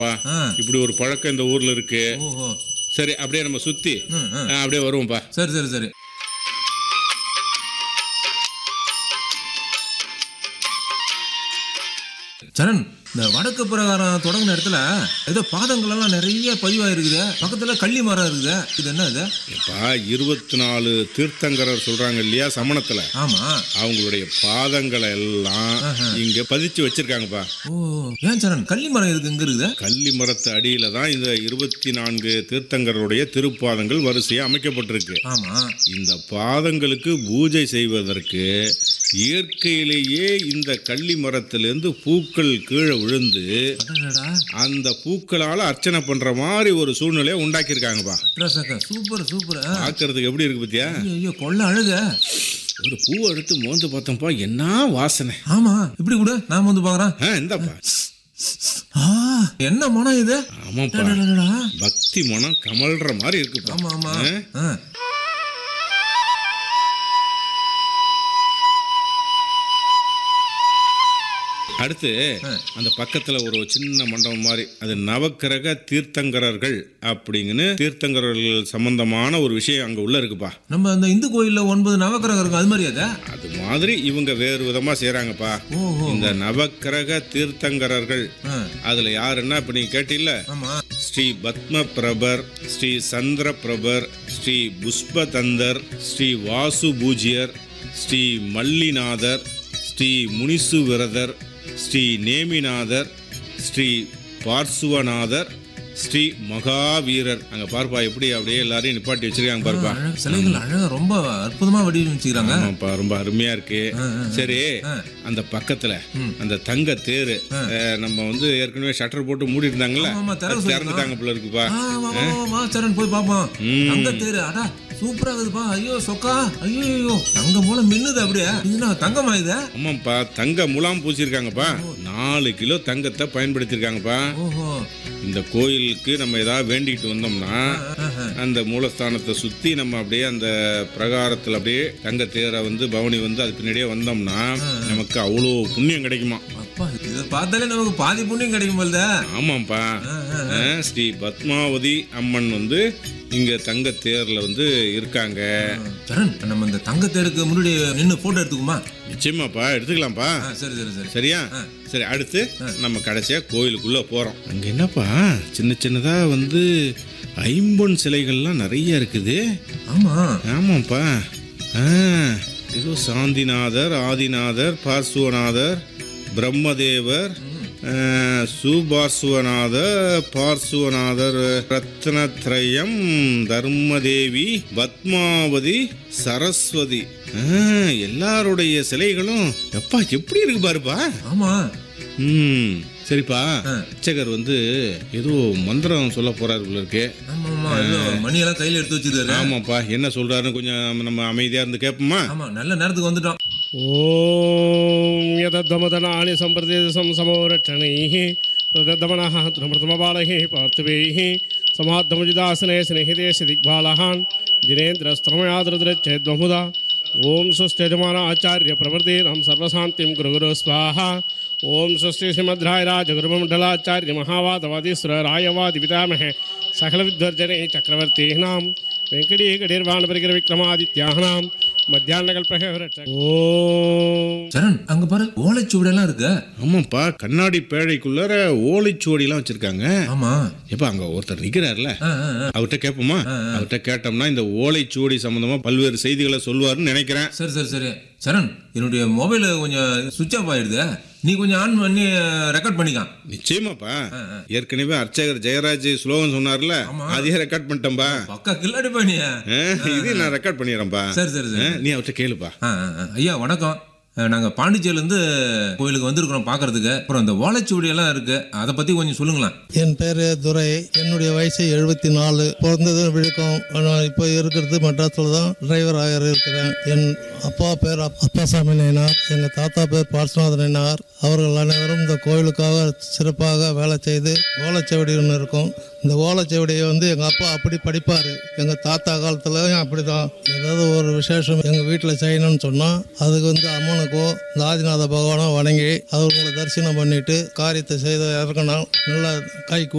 ஆ. இப்படி ஒரு பழக்கம் இந்த ஊர்ல இருக்கு. ஓஹோ. சரி, அப்படியே நம்ம சுத்தி ம், ம். அப்படியே வருவோம்ப்பா. சரி சரி சரி. சரண், இந்த வடக்கு பிரகாரம் தொடங்கின இடத்துல ஏதோ பாதங்கள் எல்லாம் நிறைய பதிவாயிருக்குது. பக்கத்துல கள்ளி மரம் இருக்குது. இது என்ன இது? இப்ப 24 தீர்த்தங்கரர் சொல்றாங்க இல்லையா சமணத்துல, ஆமா. அவங்களுடைய பாதங்களை எல்லாம் இங்க பதிச்சு வச்சிருக்காங்கப்பா. ஓ, ஏன் சரண் கள்ளி மரம் இதுக்கு இங்க இருக்குது? கள்ளி மரத்து அடியில தான் இந்த 24 தீர்த்தங்கருடைய திருப்பாதங்கள் வரிசையா அமைக்கப்பட்டிருக்கு. ஆமா. இந்த பாதங்களுக்கு பூஜை செய்வதற்கு இயற்கையிலேயே இந்த கள்ளி மரத்திலிருந்து பூக்கள் கீழே விழுந்து அடடடா. அந்த பூக்களால அர்ச்சனை பண்ற மாதிரி ஒரு சூழ்நிலையை உண்டாக்கியிருக்காங்கப்பா. Super super. பார்க்கறதுக்கு எப்படி இருக்கு பத்தியா? ஐயோ கொள்ள அழக. ஒரு பூவை எடுத்து மோந்து பார்த்தோம்ப்பா, என்ன வாசனை. ஆமா, இப்படி கூட நான் வந்து பாக்குறேன். இந்தாப்பா. என்ன மனம் இது? ஆமாப்பா, அடடடடா. பக்தி மனம் கமல்ற மாதிரி இருக்குப்பா. ஆமா ஆமா. அடுத்து அந்த பக்கத்துல ஒரு சின்ன மண்டபம் மாதிரி, அது நவக்கிரக தீர்த்தங்கரர்கள் அப்படிங்கன்னு தீர்த்தங்கரர்கள் சம்பந்தமான ஒரு விஷயம் அங்க உள்ள இருக்குப்பா. நம்ம அந்த இந்து கோயில்ல 9 நவக்கிரகம் இருக்கும், அது மாதிரி அது மாதிரி இவங்க வேறு விதமா செய்யறாங்கப்பா. இந்த நவக்கிரக தீர்த்தங்கரர்கள் அதுல யாருன்னா இப்ப நீங்க கேட்டீல்ல, ஸ்ரீ பத்ம பிரபர், ஸ்ரீ சந்திர பிரபர், ஸ்ரீ புஷ்பதந்தர், ஸ்ரீ வாசு பூஜ்யர், ஸ்ரீ மல்லிநாதர், ஸ்ரீ முனிசு விரதர், ஸ்ரீ நேமிநாதர், ஸ்ரீ பார்சுவநாதர், ஸ்ரீ மகாவீரர். அங்க பார்ப்பா எப்படி அப்படியே எல்லாரையும் நிப்பாட்டி வச்சிருக்காங்க பார்ப்பா. சிலைகள் அழகா ரொம்ப அற்புதமா வடிவமைச்சிருக்காங்க. ஆமாப்பா, ரொம்ப அருமையா இருக்கு. சரி, அந்த பக்கத்துல அந்த தங்க தேரு நம்ம வந்து ஏற்கனவே ஷட்டர் போட்டு மூடி இருந்தாங்கல்ல, திறந்துட்டாங்க போல இருக்குப்பா. சரண் போய் பாப்போம். தங்க தேரு அடா சூப்பரா இருக்குதுப்பா. ஐயோ சொக்கா, ஐயோ தங்க மூலம் மின்னுது அப்படியே. இதுனா தங்கமா இது? ஆமாப்பா, தங்க முலாம் பூசிருக்காங்கப்பா. 4 கிலோ தங்கத்தை பயன்படுத்திருக்காங்கப்பா. இந்த கோயிலுக்கு நம்ம ஏதாவது வேண்டிட்டு வந்தோம்னா அந்த மூலஸ்தானத்தை சுத்தி நம்ம அப்படியே அந்த பிரகாரத்துல அப்படியே தங்க தேரை வந்து பவனி வந்து அது பின்னாடியே வந்தோம்னா நமக்கு அவ்வளோ புண்ணியம் கிடைக்குமா. இதை பார்த்தாலே நமக்கு பாதி புண்ணியம் கிடைக்கும் போல. ஆமாப்பா, ஸ்ரீ பத்மாவதி அம்மன் வந்து இங்க தங்க தேர்ல வந்து இருக்காங்க. நம்ம இந்த தங்க தேருக்கு முன்னாடி நின்று போட்டோ எடுத்துக்குமா? நிச்சயமாப்பா, எடுத்துக்கலாம்ப்பா. சரி சரி சரி. சரியா? சரி, அடுத்து நம்ம கடைசியா கோயிலுக்குள்ள போறோம். அங்க என்னப்பா சின்ன சின்னதா வந்து ஐம்பொன் சிலைகள்லாம் நிறைய இருக்குது. ஆமா ஆமாப்பா. ஏதோ சாந்திநாதர், ஆதிநாதர், பார்சுவநாதர், பிரம்மதேவர், சுபார்சுவநாதர், பார்சுவநாதர், ரத்னத்ரயம், தர்மதேவி, பத்மாவதி, சரஸ்வதி, எல்லாருடைய சிலைகளும் எப்பா எப்படி இருக்கு பாருப்பா. ஆமா. சரிப்பா, அர்ச்சகர் வந்து ஏதோ மந்திரம் சொல்ல போறாரு போல இருக்கு. மணியெல்லாம் கையில எடுத்து வச்சிருக்காரு. ஆமாப்பா, என்ன சொல்றாருன்னு கொஞ்சம் நம்ம அமைதியா இருந்து கேட்போமா? ஆமா, நல்ல நேரத்துக்கு வந்துட்டோம். ஓம் யதமதனானி சம்பிரதேசம் சமோரட்சணைஹ பிரதமனஹ பிரதமபாலஹ பார்த்திவேஹ சமாத்தமஜிதாசனே ஸ்நேஹிதேஷ திக்பாலஹான் தினேந்திரஸ்திரமயாத்ரத்ரச்சேத்வமுதா. ஓம் சுஸ்தேஜமான ஆச்சாரிய பிரவர்த்தேனம் சர்வசாந்திம் குருகுரு ஸ்வாஹா. ஓம் சுஸ்தி ஸ்ரீமத்ராய ராஜகுருமண்டலாச்சாரிய மகாவாதவாதீஸ்வர ராயவாதி பிதாமஹ சகல வித்வர்ஜனே சக்கரவர்த்தீனாம் வெங்கடீகடீர்வாண பரிகர விக்ரமாதித்யானாம் மத்தியான சரண், அங்க பாரு ஓலைச்சுவடெல்லாம் இருக்கு. ஆமாப்பா, கண்ணாடி பேழைக்குள்ளார ஓலைச்சுவடி எல்லாம் வச்சிருக்காங்க. ஆமா. எப்ப அங்க ஒருத்தர் நிக்கிறாருல, அவர்கிட்ட கேட்போமா? அவர்கிட்ட கேட்டோம்னா இந்த ஓலைச்சுவடி சம்பந்தமா பல்வேறு செய்திகளை சொல்லுவாருன்னு நினைக்கிறேன். சரி சரி சரி. சரண், என்னுடைய மொபைல் கொஞ்சம் சுவிட்ச் ஆஃப் ஆயிடுது. நீ கொஞ்சம் ஆன் பண்ணி ரெக்கார்ட் பண்ணிக்க. நிச்சயமாப்பா, ஏற்கனவே அர்ச்சகர் ஜெயராஜ் ஸ்லோகன் சொன்னார்ல, அதையே ரெக்கார்ட் பண்ணிட்டேன்பா. பக்கா கில்லாடி பண்ணி இது நான் ரெக்கார்ட் பண்ணிடுறேன்பா. சரி சரி சரி. நீ அவர்கிட்ட கேளுப்பா. ஐயா வணக்கம், நாங்கள் பாண்டிச்சேரியிலேருந்து கோயிலுக்கு வந்திருக்கிறோம் பார்க்கறதுக்கு. அப்புறம் இந்த ஓலைச்சுவடியெல்லாம் இருக்கு, அதை பற்றி கொஞ்சம் சொல்லுங்களேன். என் பேர் துரை, என்னுடைய வயசு 74. பிறந்தது விழுக்கம். இப்போ இருக்கிறது மெட்ராஸில் தான் டிரைவராக இருக்கிறேன். என் அப்பா பேர் அப்பாசாமி நயினார், எங்கள் தாத்தா பேர் பார்சுநாத நயினார். அவர்கள் அனைவரும் இந்த கோயிலுக்காக சிறப்பாக வேலை செய்து ஓலைச்சுவடி ஒன்று இருக்கும். இந்த ஓலைச்சுவடியை வந்து எங்கள் அப்பா அப்படி படிப்பார். எங்கள் தாத்தா காலத்துலையும் அப்படி தான். ஏதாவது ஒரு விசேஷம் எங்கள் வீட்டில் செய்யணும்னு சொன்னால் அதுக்கு வந்து அம்மனை முருகனுக்கோ இந்த ஆதிநாத பகவானோ வணங்கி அவர்களை தரிசனம் பண்ணிட்டு காரியத்தை செய்த இறக்கணும் நல்லா கை